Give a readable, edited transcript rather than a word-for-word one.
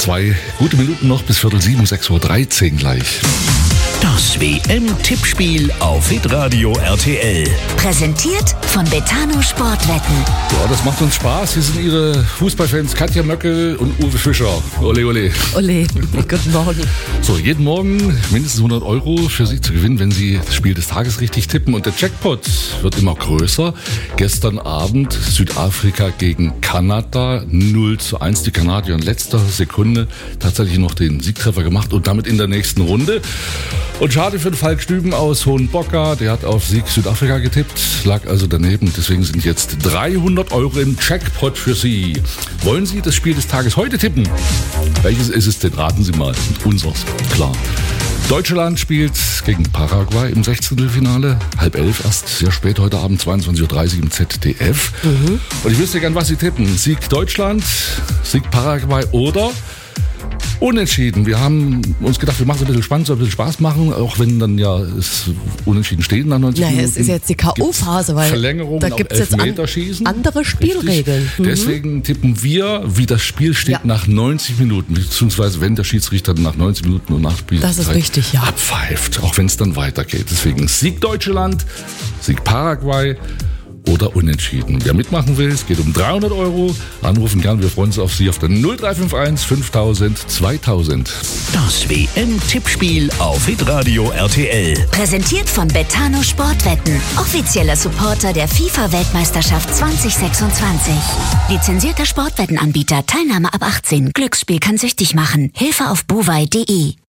2 gute Minuten noch bis 6:45, 6:13 Uhr gleich. Das WM-Tippspiel auf Hitradio RTL. Präsentiert von Betano Sportwetten. Ja, das macht uns Spaß. Hier sind Ihre Fußballfans Katja Möckel und Uwe Fischer. Ole, ole. Ole, guten Morgen. So, jeden Morgen mindestens 100 € für Sie zu gewinnen, wenn Sie das Spiel des Tages richtig tippen. Und der Jackpot wird immer größer. Gestern Abend Südafrika gegen Kanada 0:1. Die Kanadier in letzter Sekunde tatsächlich noch den Siegtreffer gemacht und damit in der nächsten Runde. Und schade für den Falk Stüben aus Hohenbocker, der hat auf Sieg Südafrika getippt, lag also daneben. Deswegen sind jetzt 300 € im Jackpot für Sie. Wollen Sie das Spiel des Tages heute tippen? Welches ist es denn? Raten Sie mal. Unseres, klar. Deutschland spielt gegen Paraguay im 16. Halb 11 erst, sehr spät heute Abend, 22:30 Uhr im ZDF. Und ich wüsste gern, was Sie tippen. Sieg Deutschland, Sieg Paraguay oder Unentschieden. Wir haben uns gedacht, wir machen es ein bisschen spannend, soll ein bisschen Spaß machen, auch wenn dann ja es Unentschieden stehen nach 90 Minuten. Naja, es ist jetzt die K.O.-Phase, weil Verlängerung, da gibt es jetzt andere Spielregeln. Deswegen tippen wir, wie das Spiel steht nach 90 Minuten, beziehungsweise wenn der Schiedsrichter nach 90 Minuten und Nachspielzeit das ist richtig, ja, abpfeift, auch wenn es dann weitergeht. Deswegen Sieg Deutschland, Sieg Paraguay oder Unentschieden. Wer mitmachen will, es geht um 300 €. Anrufen gern, wir freuen uns auf Sie auf der 0351 5000 2000. Das WM-Tippspiel auf Hitradio RTL. Präsentiert von Betano Sportwetten. Offizieller Supporter der FIFA-Weltmeisterschaft 2026. Lizenzierter Sportwettenanbieter. Teilnahme ab 18. Glücksspiel kann süchtig machen. Hilfe auf buwei.de.